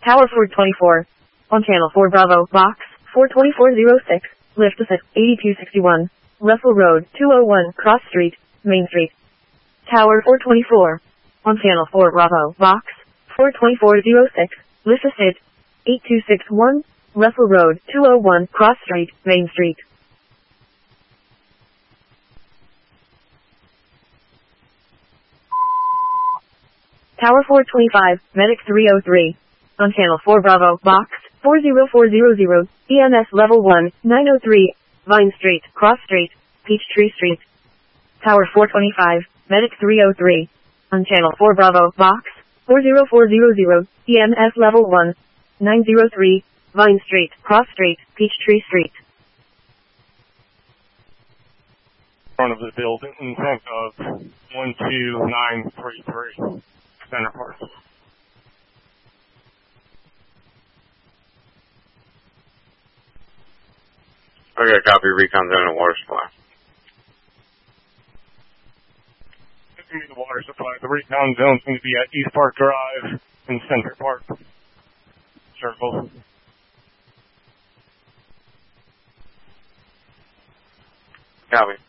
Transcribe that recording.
Tower 424. On channel 4 Bravo, box 42406, lift descent 8261, Russell Road, 201, Cross Street, Main Street. Tower 424. On channel 4 Bravo, box 42406, lift descent 8261, Russell Road, 201, Cross Street, Main Street. Tower 425, Medic 303. On channel 4 Bravo, box 40400, EMS level 1, 903, Vine Street, Cross Street, Peachtree Street. Tower 425, Medic 303. On channel 4 Bravo, box 40400, EMS level 1, 903, Vine Street, Cross Street, Peachtree Street. Front of the building, in front of 12933 Center Park. Okay, copy. Recon zone and water supply. It's going to be the water supply. The recon zone is going to be at East Park Drive and Center Park Circle. Copy.